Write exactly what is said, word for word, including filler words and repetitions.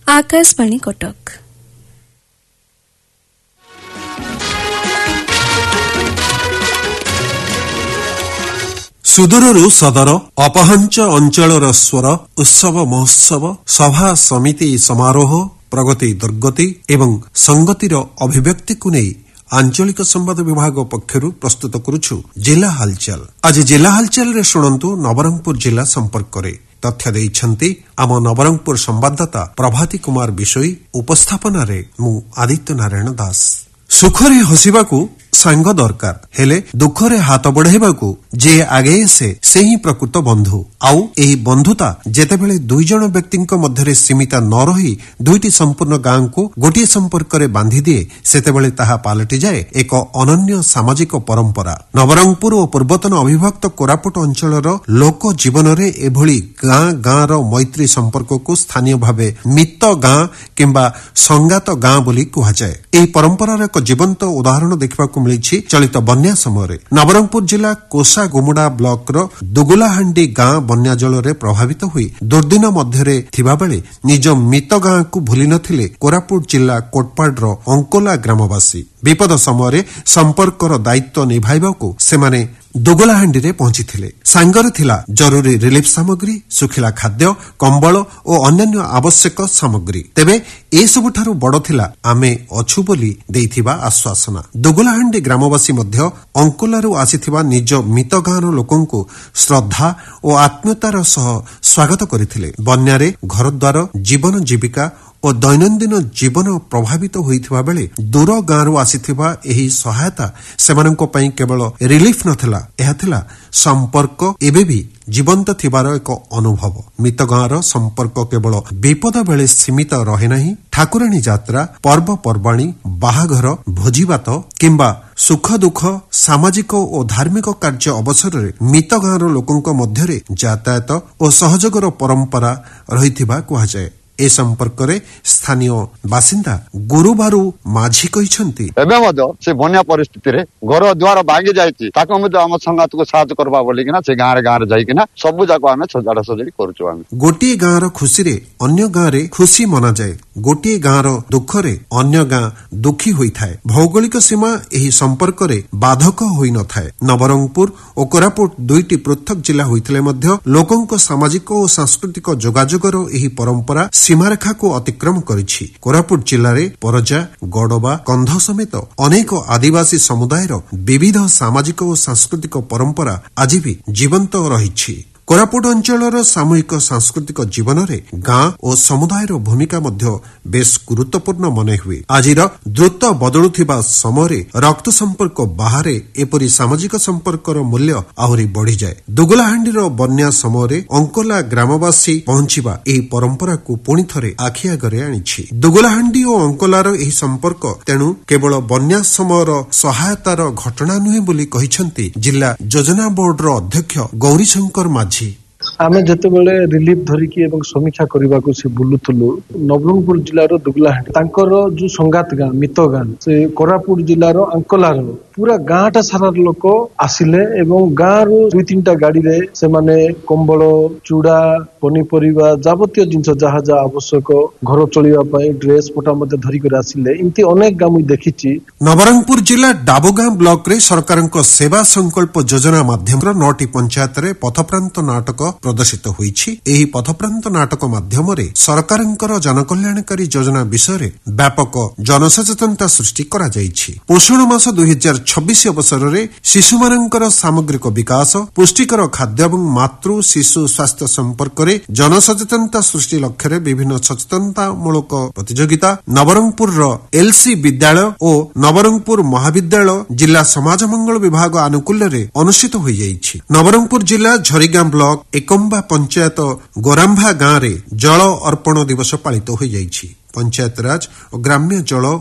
आकाशवाणी कटक। सुदूरରୁ ସଦର ଅପହଞ୍ଚ ଅଞ୍ଚଳର ସ୍ୱର ଉତ୍ସବ ମହୋତ୍ସବ ସଭା ସମିତି ସମାରୋହ ପ୍ରଗତି ଦୁର୍ଗତି ଏବଂ ସଂଗତିର ଅଭିବ୍ୟକ୍ତିକୁ ନେଇ ଆଞ୍ଚଳିକ ସମ୍ବାଦ ବିଭାଗ ପକ୍ଷରୁ ପ୍ରସ୍ତୁତ କରୁଛୁ ଜିଲ୍ଲା ହାଲଚାଲ। ଆଜି ଜିଲ୍ଲା ହାଲଚାଲରେ ଶୁଣନ୍ତୁ ନବରଙ୍ଗପୁର ଜିଲ୍ଲା ସମ୍ପର୍କରେ ତଥ୍ୟ ଦେଇଛନ୍ତି ଆମ ନବରଙ୍ଗପୁର ସମ୍ବାଦଦାତା ପ୍ରଭାତୀ କୁମାର ବିଷୋଇ। ଉପସ୍ଥାପନାରେ ମୁଁ ଆଦିତ୍ୟ ନାରାୟଣ ଦାସ। ସୁଖରେ ହସିବାକୁ ସାଙ୍ଗ ଦରକାର, ହେଲେ ଦୁଃଖରେ ହାତ ବଢ଼ାଇବାକୁ ଯିଏ ଆଗେଇ ଆସେ ସେ ହିଁ ପ୍ରକୃତ ବନ୍ଧୁ। ଆଉ ଏହି ବନ୍ଧୁତା ଯେତେବେଳେ ଦୁଇ ଜଣ ବ୍ୟକ୍ତିଙ୍କ ମଧ୍ୟରେ ସୀମିତ ନ ରହି ଦୁଇଟି ସମ୍ପୂର୍ଣ୍ଣ ଗାଁକୁ ଗୋଟିଏ ସମ୍ପର୍କରେ ବାନ୍ଧିଦିଏ ସେତେବେଳେ ତାହା ପାଲଟିଯାଏ ଏକ ଅନନ୍ୟ ସାମାଜିକ ପରମ୍ପରା। ନବରଙ୍ଗପୁର ଓ ପୂର୍ବତନ ଅବିଭକ୍ତ କୋରାପୁଟ ଅଞ୍ଚଳର ଲୋକ ଜୀବନରେ ଏଭଳି ଗାଁ ଗାଁର ମୈତ୍ରୀ ସମ୍ପର୍କକୁ ସ୍ଥାନୀୟ ଭାବେ ମିତ ଗାଁ କିମ୍ବା ସଂଗାତ ଗାଁ ବୋଲି କୁହାଯାଏ। ଏହି ପରମ୍ପରାର ଏକ ଜୀବନ୍ତ ଉଦାହରଣ ଦେଖିବାକୁ ମିଳିଛି ଚଳିତ ବନ୍ୟା ସମୟରେ। ନବରଙ୍ଗପୁର ଜିଲ୍ଲା କୋଷାଗୁମୁଡା ବ୍ଲକର ଦୁଗୁଲାହାଣ୍ଡି ଗାଁ ବନ୍ୟା ଜଳରେ ପ୍ରଭାବିତ ହୋଇ ଦୁର୍ଦ୍ଦିନ ମଧ୍ୟରେ ଥିବାବେଳେ ନିଜ ମିତ ଗାଁକୁ ଭୁଲି ନଥିଲେ କୋରାପୁଟ ଜିଲ୍ଲା କୋଟପାଡର ଅଙ୍କୋଲା ଗ୍ରାମବାସୀ। ବିପଦ ସମୟରେ ସମ୍ପର୍କର ଦାୟିତ୍ୱ ନିଭାଇବାକୁ ସେମାନେ ଦୁଗୁଲାହାଣ୍ଡିରେ ପହଞ୍ଚିଥିଲେ। ସାଙ୍ଗରେ ଥିଲା ଜରୁରୀ ରିଲିଫ ସାମଗ୍ରୀ, ଶୁଖିଲା ଖାଦ୍ୟ, କମ୍ବଳ ଓ ଅନ୍ୟାନ୍ୟ ଆବଶ୍ୟକ ସାମଗ୍ରୀ। ତେବେ ଏସବୁଠାରୁ ବଡ଼ ଥିଲା ଆମେ ଅଛୁ ବୋଲି ଦେଇଥିବା ଆଶ୍ୱାସନା। ଦୁଗୁଲାହାଣ୍ଡି ଗ୍ରାମବାସୀ ମଧ୍ୟ ଅଙ୍କୋଲାରୁ ଆସିଥିବା ନିଜ ମିତ ଗାଁର ଲୋକଙ୍କୁ ଶ୍ରଦ୍ଧା ଓ ଆତ୍ମୀୟତାର ସହ ସ୍ୱାଗତ କରିଥିଲେ। ବନ୍ୟାରେ ଘରଦ୍ୱାର, ଜୀବନ ଜୀବିକା ଓ ଦୈନନ୍ଦିନ ଜୀବନ ପ୍ରଭାବିତ ହୋଇଥିବା ବେଳେ ଦୂର ଗାଁରୁ ଆସିଥିବା ଏହି ସହାୟତା ସେମାନଙ୍କ ପାଇଁ କେବଳ ରିଲିଫ ନଥିଲା, ଏହା ଥିଲା ସମ୍ପର୍କ ଏବେ ବି ଜୀବନ୍ତ ଥିବାର ଏକ ଅନୁଭବ। ମିତ ଗାଁର ସମ୍ପର୍କ କେବଳ ବିପଦ ବେଳେ ସୀମିତ ରହେ ନାହିଁ। ଠାକୁରାଣୀ ଯାତ୍ରା, ପର୍ବପର୍ବାଣୀ, ବାହାଘର, ଭୋଜିଭାତ କିମ୍ବା ସୁଖ ଦୁଃଖ, ସାମାଜିକ ଓ ଧାର୍ମିକ କାର୍ଯ୍ୟ ଅବସରରେ ମିତ ଗାଁର ଲୋକଙ୍କ ମଧ୍ୟରେ ଯାତାୟାତ ଓ ସହଯୋଗର ପରମ୍ପରା ରହିଥିବା କୁହାଯାଏ। ଏ ସମ୍ପର୍କରେ ସ୍ଥାନୀୟ ବାସିନ୍ଦା ଗୁରୁବାରୁ ମାଝି କହିଛନ୍ତି, ଏବେ ମଧ୍ୟ ସେ ବନ୍ୟା ପରିସ୍ଥିତିରେ ଘର ଦ୍ୱାର ଭାଙ୍ଗି ଯାଇଛି, ତାକୁ ମଧ୍ୟ ଆମ ସଂଘାତକୁ ସାହାଯ୍ୟ କରିବା ବୋଲିକିନା ସେ ଗାଁରେ ଗାଁରେ ଯାଇକିନା ସବୁ ଯାକ ଆମେ ସଜାଡା ସଜାଡି କରୁଛୁ। ଆମେ ଗୋଟିଏ ଗାଁର ଖୁସିରେ ଅନ୍ୟ ଗାଁରେ ଖୁସି ମନାଯାଏ, ଗୋଟିଏ ଗାଁର ଦୁଃଖରେ ଅନ୍ୟ ଗାଁ ଦୁଃଖୀ ହୋଇଥାଏ। ଭୌଗୋଳିକ ସୀମା ଏହି ସମ୍ପର୍କରେ ବାଧକ ହୋଇନଥାଏ। ନବରଙ୍ଗପୁର ଓ କୋରାପୁଟ ଦୁଇଟି ପୃଥକ ଜିଲ୍ଲା ହୋଇଥିଲେ ମଧ୍ୟ ଲୋକଙ୍କ ସାମାଜିକ ଓ ସାଂସ୍କୃତିକ ଯୋଗାଯୋଗର ଏହି ପରମ୍ପରା ସୀମାରେଖାକୁ ଅତିକ୍ରମ କରିଛି। କୋରାପୁଟ ଜିଲ୍ଲାରେ ପରଜା, ଗଡବା, କନ୍ଧ ସମେତ ଅନେକ ଆଦିବାସୀ ସମୁଦାୟର ବିବିଧ ସାମାଜିକ ଓ ସାଂସ୍କୃତିକ ପରମ୍ପରା ଆଜି ବି ଜୀବନ୍ତ ରହିଛି। କୋରାପୁଟ ଅଞ୍ଚଳର ସାମୂହିକ ସାଂସ୍କୃତିକ ଜୀବନରେ ଗାଁ ଓ ସମୁଦାୟର ଭୂମିକା ମଧ୍ୟ ବେଶ୍ ଗୁରୁତ୍ୱପୂର୍ଣ୍ଣ ମନେ ହୁଏ। ଆଜିର ଦ୍ରୁତ ବଦଳୁଥିବା ସମୟରେ ରକ୍ତ ସମ୍ପର୍କ ବାହାରେ ଏପରି ସାମାଜିକ ସମ୍ପର୍କର ମୂଲ୍ୟ ଆହୁରି ବଢିଯାଏ। ଦୁଗୁଲାହାଣ୍ଡିର ବନ୍ୟା ସମୟରେ ଅଙ୍କୋଲା ଗ୍ରାମବାସୀ ପହଞ୍ଚିବା ଏହି ପରମ୍ପରାକୁ ପୁଣି ଥରେ ଆଖି ଆଗରେ ଆଣିଛି। ଦୁଗୁଲାହାଣ୍ଡି ଓ ଅଙ୍କୋଲାର ଏହି ସମ୍ପର୍କ ତେଣୁ କେବଳ ବନ୍ୟା ସମୟର ସହାୟତାର ଘଟଣା ନୁହେଁ ବୋଲି କହିଛନ୍ତି ଜିଲ୍ଲା ଯୋଜନା ବୋର୍ଡର ଅଧ୍ୟକ୍ଷ ଗୌରୀଶଙ୍କର ମାଝି। ଆମେ ଯେତେବେଳେ ରିଲିଫ ଧରିକି ଏବଂ ସମୀକ୍ଷା କରିବାକୁ ସେ ବୁଲୁଥିଲୁ ନବରଙ୍ଗପୁର ଜିଲ୍ଲାର ଦୁଗୁଲାହାଣ୍ଡି, ତାଙ୍କର ଯୋଉ ସଂଗାତ ଗାଁ ମିତ ଗାଁ, ସେ କୋରାପୁଟ ଜିଲ୍ଲାର ଅଙ୍କୋଲାର ପୁରା ଗାଁଟା ସାରା ଲୋକ ଆସିଲେ ଏବଂ ଗାଁରୁ ଦୁଇ ତିନିଟା ଗାଡିରେ ସେମାନେ କମ୍ବଳ, ଚୁଡା, ପନିପରିବା, ଯାବତୀୟ ଜିନିଷ ଯାହା ଯାହା ଆବଶ୍ୟକ ଘର ଚଳିବା ପାଇଁ ଡ୍ରେସ ପଟା ମଧ୍ୟ ଧରିକରି ଆସିଲେ। ଏମିତି ଅନେକ ଗାଁ ମୁଁ ଦେଖିଛି। ନବରଙ୍ଗପୁର ଜିଲ୍ଲା ଡାବୁଗାଁ ବ୍ଲକରେ ସରକାରଙ୍କ ସେବା ସଂକଳ୍ପ ଯୋଜନା ମାଧ୍ୟମରେ ନଅଟି ପଞ୍ଚାୟତରେ ପଥପ୍ରାନ୍ତ ନାଟକ ପ୍ରଦର୍ଶିତ ହୋଇଛି। ଏହି ପଥପ୍ରାନ୍ତ ନାଟକ ମାଧ୍ୟମରେ ସରକାରଙ୍କର ଜନକଲ୍ୟାଣକାରୀ ଯୋଜନା ବିଷୟରେ ବ୍ୟାପକ ଜନସଚେତନତା ସୃଷ୍ଟି କରାଯାଇଛି। ପୋଷଣ ମାସ ଦୁଇ ହଜାର ଛବିଶ ଅବସରରେ ଶିଶୁମାନଙ୍କର ସାମଗ୍ରିକ ବିକାଶ, ପୁଷ୍ଟିକର ଖାଦ୍ୟ ଏବଂ ମାତୃ ଶିଶୁ ସ୍ୱାସ୍ଥ୍ୟ ସମ୍ପର୍କରେ ଜନସଚେତନତା ସୃଷ୍ଟି ଲକ୍ଷ୍ୟରେ ବିଭିନ୍ନ ସଚେତନତାମୂଳକ ପ୍ରତିଯୋଗିତା ନବରଙ୍ଗପୁରର ଏଲ୍ସି ବିଦ୍ୟାଳୟ ଓ ନବରଙ୍ଗପୁର ମହାବିଦ୍ୟାଳୟ ଜିଲ୍ଲା ସମାଜ ମଙ୍ଗଳ ବିଭାଗ ଆନୁକୂଲ୍ୟରେ ଅନୁଷ୍ଠିତ ହୋଇଯାଇଛି। ନବରଙ୍ଗପୁର ଜିଲ୍ଲା ଝରିଗାଁ ବ୍ଲକ ଏକମ୍ବା ପଞ୍ଚାୟତ ଗୋରାମ୍ଭା ଗାଁରେ ଜଳ ଅର୍ପଣ ଦିବସ ପାଳିତ ହୋଇଯାଇଛି। ପଞ୍ଚାୟତରାଜ ଓ ଗ୍ରାମ୍ୟ ଜଳ